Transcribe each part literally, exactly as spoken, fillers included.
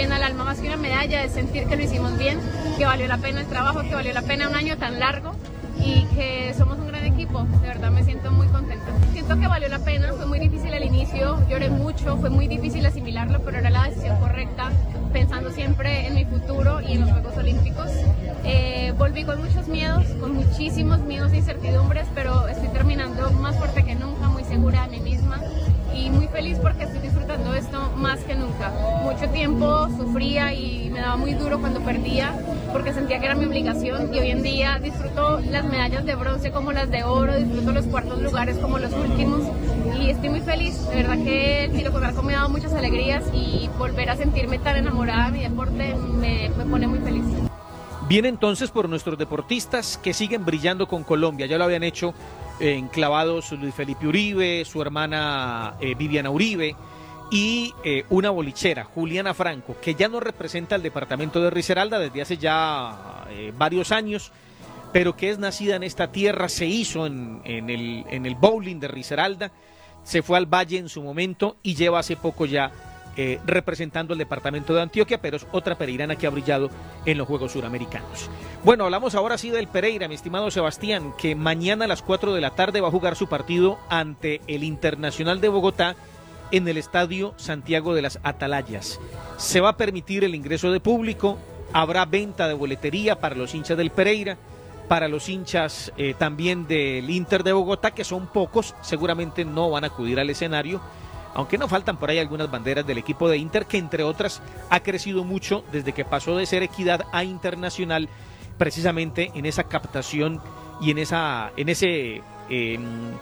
llena el alma más que una medalla, es sentir que lo hicimos bien, que valió la pena el trabajo, que valió la pena un año tan largo y que somos un gran equipo. De verdad me siento muy contenta. Siento que valió la pena, fue muy difícil al inicio, lloré mucho, fue muy difícil asimilarlo, pero era la decisión correcta, pensando siempre en mi futuro y en los Juegos Olímpicos. Eh, volví con muchos miedos, con muchísimos miedos e incertidumbres, pero estoy terminando más fuerte que nunca, muy segura de mí misma y muy feliz porque estoy disfrutando esto más que nunca. Mucho tiempo sufría y me daba muy duro cuando perdía porque sentía que era mi obligación, y hoy en día disfruto las medallas de bronce como las de oro, disfruto los cuartos lugares como los últimos y estoy muy feliz. De verdad que el tiro con arco me ha dado muchas alegrías y volver a sentirme tan enamorada de mi deporte me, me pone muy feliz. Bien, entonces, por nuestros deportistas que siguen brillando con Colombia. Ya lo habían hecho eh, en clavados Luis Felipe Uribe, su hermana eh, Viviana Uribe y eh, una bolichera, Juliana Franco, que ya no representa al departamento de Risaralda desde hace ya eh, varios años, pero que es nacida en esta tierra, se hizo en, en, el, en el bowling de Risaralda, se fue al Valle en su momento y lleva hace poco ya Eh, representando el departamento de Antioquia, pero es otra pereirana que ha brillado en los Juegos Suramericanos. Bueno, hablamos ahora sí del Pereira, mi estimado Sebastián, que mañana a las cuatro de la tarde va a jugar su partido ante el Internacional de Bogotá en el Estadio Santiago de las Atalayas. Se va a permitir el ingreso de público, habrá venta de boletería para los hinchas del Pereira, para los hinchas eh, también del Inter de Bogotá, que son pocos, seguramente no van a acudir al escenario, aunque no faltan por ahí algunas banderas del equipo de Inter, que entre otras ha crecido mucho desde que pasó de ser Equidad a Internacional, precisamente en esa captación y en esa, en ese, eh,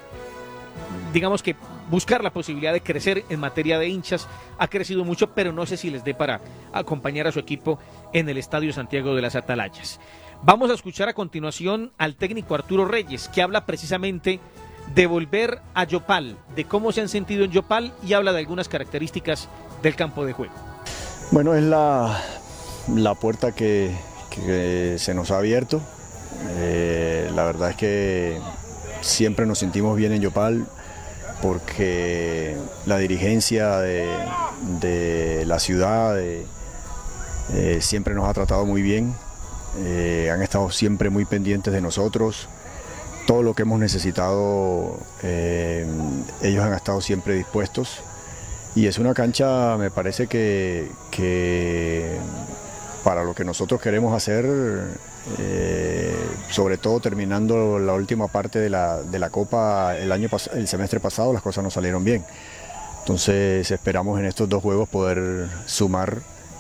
digamos que buscar la posibilidad de crecer en materia de hinchas, ha crecido mucho, pero no sé si les dé para acompañar a su equipo en el Estadio Santiago de las Atalayas. Vamos a escuchar a continuación al técnico Arturo Reyes, que habla precisamente de volver a Yopal, de cómo se han sentido en Yopal y habla de algunas características del campo de juego. Bueno, es la, la puerta que, que se nos ha abierto. Eh, la verdad es que siempre nos sentimos bien en Yopal porque la dirigencia de, de la ciudad de, eh, siempre nos ha tratado muy bien. Eh, han estado siempre muy pendientes de nosotros. Todo lo que hemos necesitado, eh, ellos han estado siempre dispuestos y es una cancha, me parece que, que para lo que nosotros queremos hacer, eh, sobre todo terminando la última parte de la, de la Copa el, año, el semestre pasado, las cosas no salieron bien. Entonces esperamos en estos dos juegos poder sumar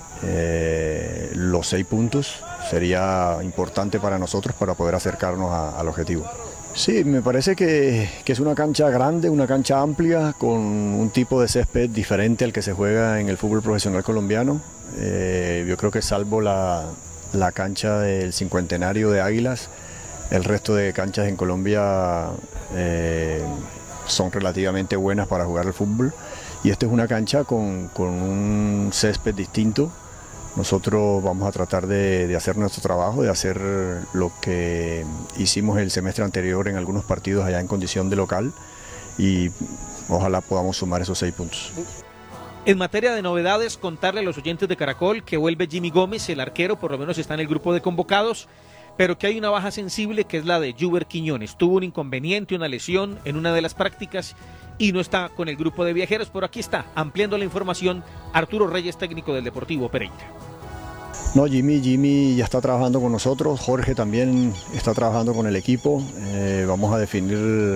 eh, los seis puntos, sería importante para nosotros para poder acercarnos a, al objetivo. Sí, me parece que, que es una cancha grande, una cancha amplia, con un tipo de césped diferente al que se juega en el fútbol profesional colombiano. Eh, yo creo que salvo la, la cancha del Cincuentenario de Águilas, el resto de canchas en Colombia eh, son relativamente buenas para jugar al fútbol. Y esta es una cancha con, con un césped distinto. Nosotros vamos a tratar de, de hacer nuestro trabajo, de hacer lo que hicimos el semestre anterior en algunos partidos allá en condición de local y ojalá podamos sumar esos seis puntos. En materia de novedades, contarle a los oyentes de Caracol que vuelve Jimmy Gómez, el arquero, por lo menos está en el grupo de convocados, pero que hay una baja sensible que es la de Juber Quiñones. Tuvo un inconveniente, una lesión en una de las prácticas y no está con el grupo de viajeros, pero aquí está, ampliando la información, Arturo Reyes, técnico del Deportivo Pereira. No, Jimmy, Jimmy ya está trabajando con nosotros, Jorge también está trabajando con el equipo, eh, vamos a definir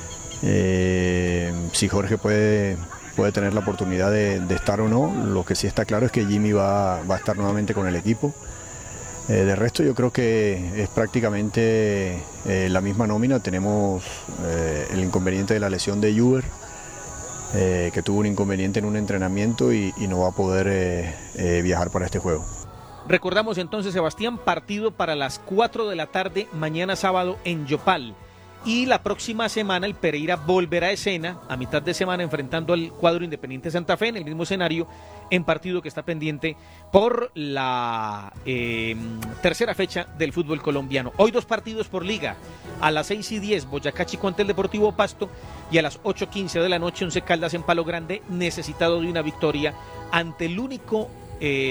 eh, si Jorge puede, puede tener la oportunidad de, de estar o no. Lo que sí está claro es que Jimmy va, va a estar nuevamente con el equipo. Eh, de resto yo creo que es prácticamente eh, la misma nómina. Tenemos eh, el inconveniente de la lesión de Juber, eh, que tuvo un inconveniente en un entrenamiento y, y no va a poder eh, eh, viajar para este juego. Recordamos entonces, Sebastián, partido para las cuatro de la tarde mañana sábado en Yopal. Y la próxima semana el Pereira volverá a escena, a mitad de semana, enfrentando al cuadro Independiente Santa Fe en el mismo escenario, en partido que está pendiente por la eh, tercera fecha del fútbol colombiano. Hoy dos partidos por liga, a las seis y diez Boyacá Chico ante el Deportivo Pasto y a las ocho quince de la noche Once Caldas en Palo Grande, necesitado de una victoria ante el único eh,